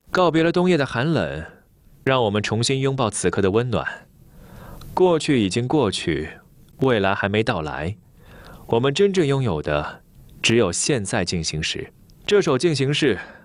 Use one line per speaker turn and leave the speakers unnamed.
告别了冬夜的寒冷，让我们重新拥抱此刻的温暖。过去已经过去，未来还没到来，我们真正拥有的只有现在进行时。这首进行式